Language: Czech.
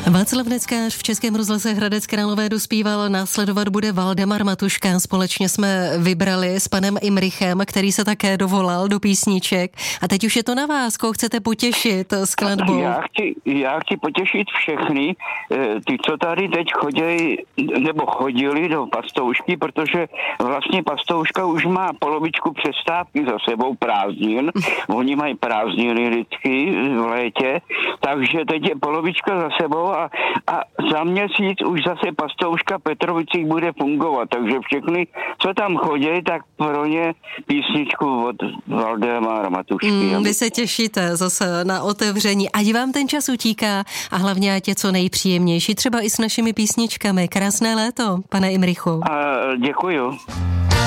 Václav Neckář v Českém rozhlase Hradec Králové dospíval, následovat bude Valdemar Matuška. Společně jsme vybrali s panem Imrichem, který se také dovolal do písniček. A teď už je to na vás, koho chcete potěšit skladbou. Já chci potěšit všechny, ty, co tady teď chodili do Pastoušky, protože vlastně Pastouška už má polovičku přestávky za sebou prázdnin. Oni mají prázdniny vždycky v létě, takže teď je polovička za sebou a za měsíc už zase Pastouška Petrovicích bude fungovat, takže všechny, co tam chodí, tak pro ně písničku od Valdemara Matušky. Vy se těšíte zase na otevření, ať vám ten čas utíká a hlavně ať je co nejpříjemnější, třeba i s našimi písničkami. Krásné léto, pane Imrichu. Děkuju.